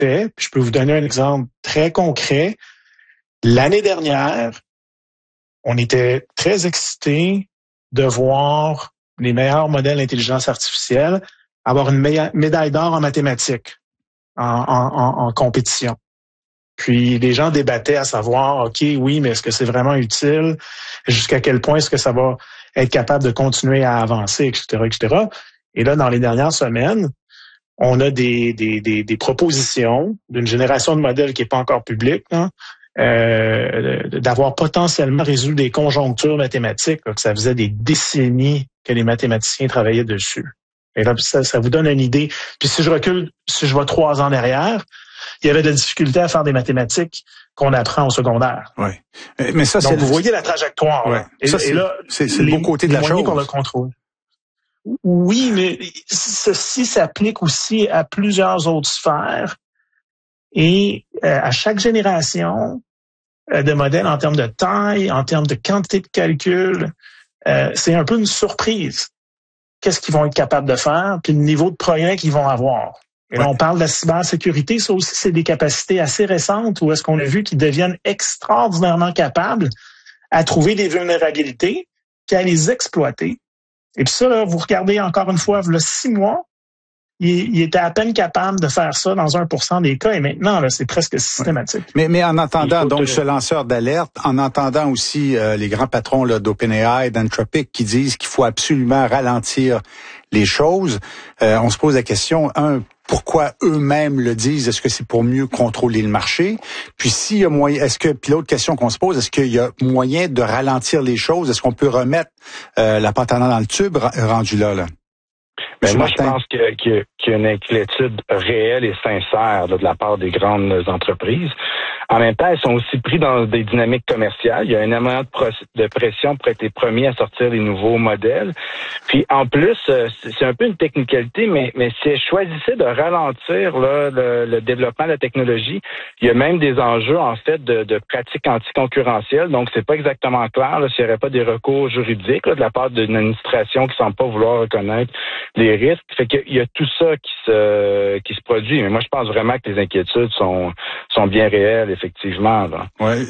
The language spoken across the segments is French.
fait, puis je peux vous donner un exemple très concret. L'année dernière, on était très excités de voir les meilleurs modèles d'intelligence artificielle avoir une médaille d'or en mathématiques en compétition. Puis les gens débattaient à savoir, OK, oui, mais est-ce que c'est vraiment utile? Jusqu'à quel point est-ce que ça va être capable de continuer à avancer, etc., etc. Et là, dans les dernières semaines, on a des propositions d'une génération de modèles qui n'est pas encore publique, hein, d'avoir potentiellement résolu des conjonctures mathématiques, là, que ça faisait des décennies que les mathématiciens travaillaient dessus. Et là, ça vous donne une idée. Puis si je vais 3 ans derrière, il y avait de la difficulté à faire des mathématiques qu'on apprend au secondaire. Oui. Mais ça, donc, vous voyez la trajectoire. Ouais. Là. Et là, c'est le beau côté de la chose. Pour le contrôle. Oui, mais ceci s'applique aussi à plusieurs autres sphères. Et à chaque génération de modèles en termes de taille, en termes de quantité de calcul, c'est un peu une surprise. Qu'est-ce qu'ils vont être capables de faire, puis le niveau de progrès qu'ils vont avoir. Et là, on parle de la cybersécurité. Ça aussi, c'est des capacités assez récentes où est-ce qu'on a vu qu'ils deviennent extraordinairement capables à trouver des vulnérabilités puis à les exploiter. Et puis ça, là, vous regardez encore une fois, il y a 6 mois, il était à peine capable de faire ça dans 1% des cas. Et maintenant, là, c'est presque systématique. Mais en entendant donc ce lanceur d'alerte, en entendant aussi les grands patrons là, d'OpenAI et d'Anthropic qui disent qu'il faut absolument ralentir les choses, on se pose la question, pourquoi eux-mêmes le disent? Est-ce que c'est pour mieux contrôler le marché? Puis s'il y a moyen, puis l'autre question qu'on se pose, est-ce qu'il y a moyen de ralentir les choses? Est-ce qu'on peut remettre la patate dans le tube rendu là? Mais moi, je pense qu'il y a une inquiétude réelle et sincère là, de la part des grandes entreprises. En même temps, elles sont aussi pris dans des dynamiques commerciales. Il y a énormément de pression pour être les premiers à sortir les nouveaux modèles. Puis en plus, c'est un peu une technicalité, mais si elles choisissaient de ralentir là, le développement de la technologie, il y a même des enjeux en fait de pratiques anticoncurrentielles. Donc c'est pas exactement clair là, s'il n'y aurait pas des recours juridiques là, de la part d'une administration qui semble pas vouloir reconnaître les risques. Fait qu'il y a tout ça qui se produit. Mais moi, je pense vraiment que les inquiétudes sont bien réelles, effectivement. Ouais.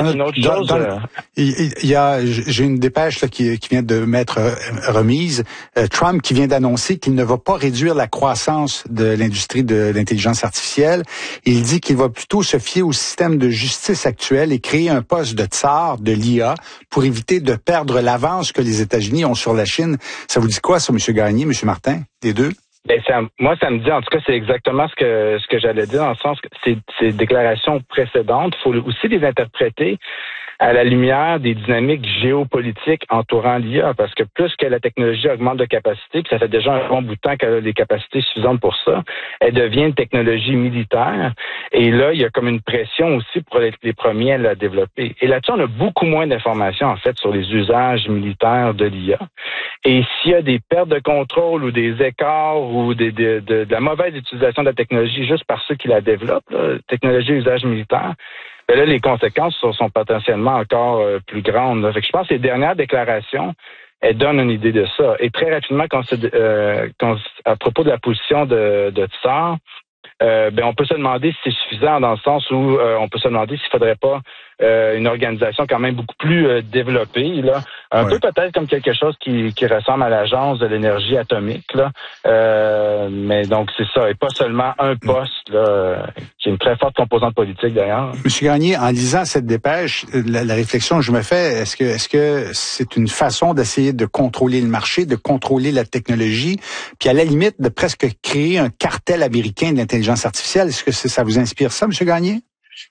J'ai une dépêche là, qui vient de m'être remise. Trump qui vient d'annoncer qu'il ne va pas réduire la croissance de l'industrie de l'intelligence artificielle. Il dit qu'il va plutôt se fier au système de justice actuel et créer un poste de tsar de l'IA pour éviter de perdre l'avance que les États-Unis ont sur la Chine. Ça vous dit quoi, ça, M. Gagné, M. Martin, les deux? Ben moi, ça me dit, en tout cas, c'est exactement ce que j'allais dire, dans le sens que ces déclarations précédentes, il faut aussi les interpréter à la lumière des dynamiques géopolitiques entourant l'IA, parce que plus que la technologie augmente de capacité, puis ça fait déjà un bon bout de temps qu'elle a les capacités suffisantes pour ça, elle devient une technologie militaire, et là, il y a comme une pression aussi pour être les premiers à la développer. Et là-dessus, on a beaucoup moins d'informations, en fait, sur les usages militaires de l'IA. Et s'il y a des pertes de contrôle ou des écarts ou de la mauvaise utilisation de la technologie juste par ceux qui la développent, là, technologie et usage militaire, ben là, les conséquences sont potentiellement encore plus grandes. Là. Fait que je pense que les dernières déclarations, elles donnent une idée de ça. Et très rapidement, à propos de la position de Tsar, on peut se demander si c'est suffisant dans le sens où on peut se demander s'il faudrait pas une organisation quand même beaucoup plus développée, là. Un peu peut-être comme quelque chose qui ressemble à l'Agence de l'énergie atomique, là. Mais donc c'est ça, et pas seulement un poste, là, qui est une très forte composante politique d'ailleurs. Monsieur Gagné, en lisant cette dépêche, la réflexion que je me fais, est-ce que c'est une façon d'essayer de contrôler le marché, de contrôler la technologie, puis à la limite de presque créer un cartel américain de l'intelligence artificielle? Est-ce que ça vous inspire ça, Monsieur Gagné?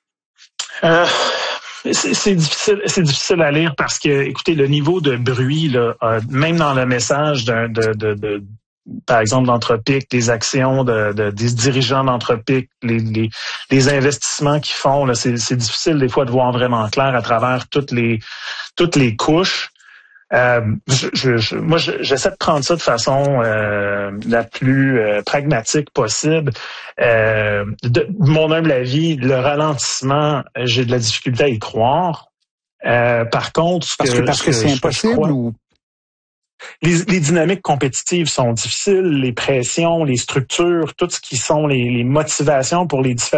C'est difficile à lire parce que, écoutez, le niveau de bruit, là, même dans le message par exemple, d'Anthropic, les actions des dirigeants d'Anthropic, les investissements qu'ils font, là, c'est difficile des fois de voir vraiment clair à travers toutes les couches. Moi, j'essaie de prendre ça de façon la plus pragmatique possible. De mon humble avis, le ralentissement, j'ai de la difficulté à y croire. Par contre, parce que c'est impossible ou les dynamiques compétitives sont difficiles, les pressions, les structures, tout ce qui sont les motivations pour les différents